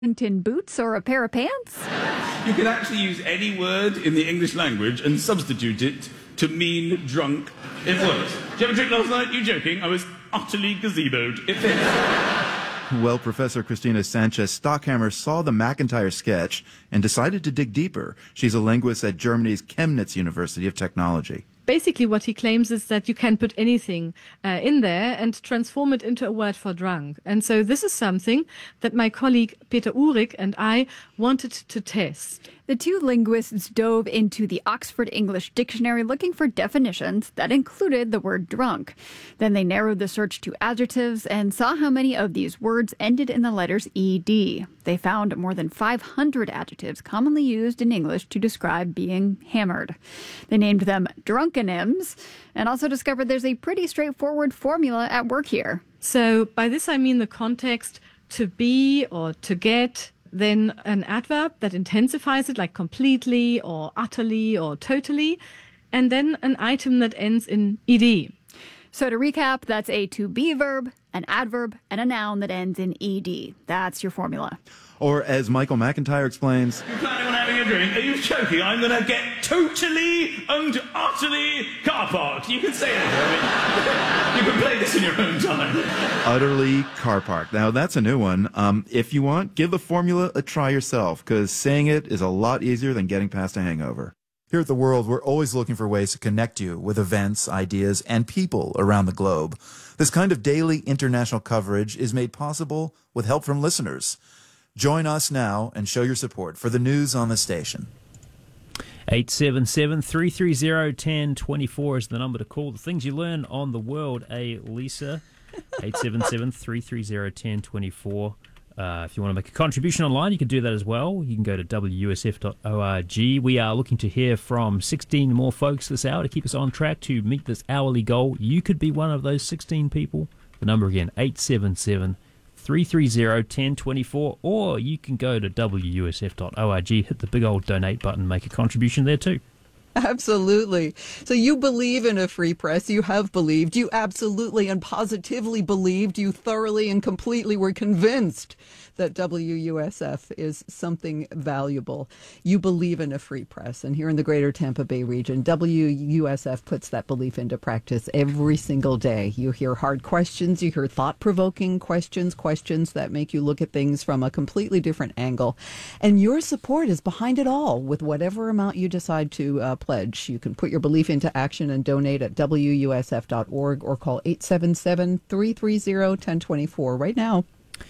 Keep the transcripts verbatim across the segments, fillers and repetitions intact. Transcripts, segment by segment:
Tin boots or a pair of pants? You can actually use any word in the English language and substitute it to mean drunk. It works. Did you have a drink last night? You joking? I was utterly gazeboed. It fits. Well, Professor Christina Sanchez Stockhammer saw the McIntyre sketch and decided to dig deeper. She's a linguist at Germany's Chemnitz University of Technology. Basically, what he claims is that you can put anything uh, in there and transform it into a word for drunk. And so this is something that my colleague Peter Uhrig and I wanted to test. The two linguists dove into the Oxford English Dictionary looking for definitions that included the word drunk. Then they narrowed the search to adjectives and saw how many of these words ended in the letters ed. They found more than five hundred adjectives commonly used in English to describe being hammered. They named them drunkonyms and also discovered there's a pretty straightforward formula at work here. So by this I mean the context to be or to get, then an adverb that intensifies it, like completely or utterly or totally, and then an item that ends in ed. So to recap, that's a to be verb, an adverb, and a noun that ends in ed. That's your formula. Or as Michael McIntyre explains, You planning on having a drink? Are you joking? I'm going to get totally and utterly car parked. You can say that. I mean, you can play this in your own time. utterly car park. Now, that's a new one. Um, if you want, give the formula a try yourself, because saying it is a lot easier than getting past a hangover. Here at The World, we're always looking for ways to connect you with events, ideas, and people around the globe. This kind of daily international coverage is made possible with help from listeners. Join us now and show your support for the news on the station. eight seven seven, three three zero, one zero two four is the number to call. The things you learn on the world, eh, Lisa? eight seven seven, three three zero, one zero two four. Uh, if you want to make a contribution online, you can do that as well. You can go to w u s f dot org. We are looking to hear from sixteen more folks this hour to keep us on track to meet this hourly goal. You could be one of those sixteen people. The number again, eight seven seven, three three zero, one zero two four, or you can go to w u s f dot org, hit the big old donate button, make a contribution there too. Absolutely. So you believe in a free press. You have believed. You absolutely and positively believed. You thoroughly and completely were convinced that W U S F is something valuable. You believe in a free press. And here in the greater Tampa Bay region, W U S F puts that belief into practice every single day. You hear hard questions. You hear thought-provoking questions, questions that make you look at things from a completely different angle. And your support is behind it all with whatever amount you decide to uh, pledge. You can put your belief into action and donate at w u s f dot org or call eight seven seven, three three zero, one zero two four right now.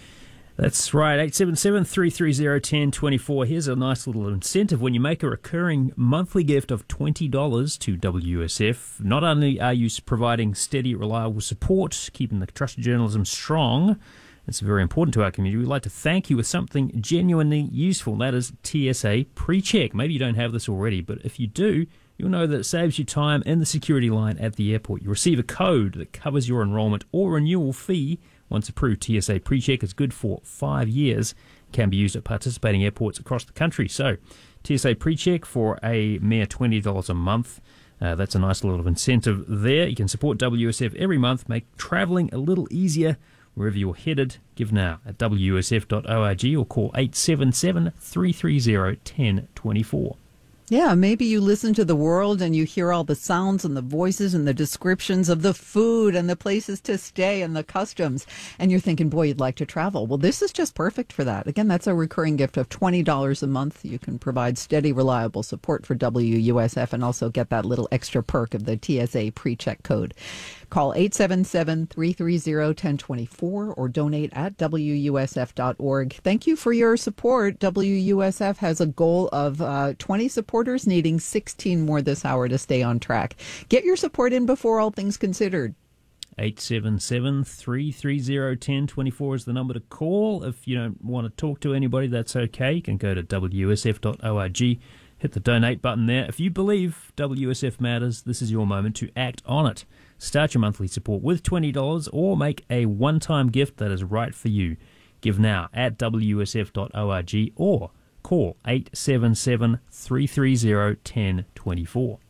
That's right, eight seven seven, three three zero, one zero two four. Here's a nice little incentive. When you make a recurring monthly gift of twenty dollars to W U S F, not only are you providing steady, reliable support, keeping the trusted journalism strong, it's very important to our community. We'd like to thank you with something genuinely useful. That is T S A PreCheck. Maybe you don't have this already, but if you do, you'll know that it saves you time in the security line at the airport. You receive a code that covers your enrollment or renewal fee. Once approved, T S A PreCheck is good for five years. Can be used at participating airports across the country. So, T S A PreCheck for a mere twenty dollars a month. Uh, that's a nice little incentive there. You can support W U S F every month, make travelling a little easier wherever you're headed. Give now at w u s f dot org or call eight seven seven, three three zero, one zero two four. Yeah, maybe you listen to The World and you hear all the sounds and the voices and the descriptions of the food and the places to stay and the customs, and you're thinking, boy, you'd like to travel. Well, this is just perfect for that. Again, that's a recurring gift of twenty dollars a month. You can provide steady, reliable support for W U S F and also get that little extra perk of the T S A PreCheck code. Call eight seven seven, three three zero, one zero two four or donate at w u s f dot org. Thank you for your support. W U S F has a goal of uh, twenty supporters, needing sixteen more this hour to stay on track. Get your support in before all things considered. eight seven seven, three three zero, one zero two four is the number to call. If you don't want to talk to anybody, that's okay. You can go to w u s f dot org, hit the donate button there. If you believe W U S F matters, this is your moment to act on it. Start your monthly support with twenty dollars or make a one-time gift that is right for you. Give now at w u s f dot org or call eight seven seven, three three zero, one zero two four.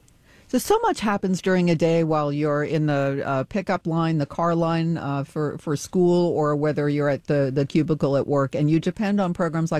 So, so much happens during a day while you're in the uh, pickup line, the car line uh, for, for school, or whether you're at the, the cubicle at work, and you depend on programs like